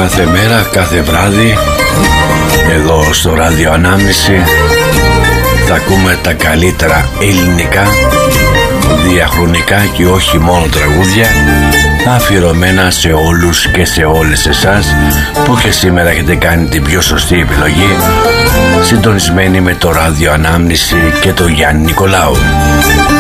Κάθε μέρα, κάθε βράδυ, εδώ στο Ράδιο Ανάμνηση θα ακούμε τα καλύτερα ελληνικά, διαχρονικά και όχι μόνο τραγούδια, αφιερωμένα σε όλους και σε όλες εσάς που και σήμερα έχετε κάνει την πιο σωστή επιλογή, συντονισμένοι με το Ράδιο Ανάμνηση και το Γιάννη Νικολάου.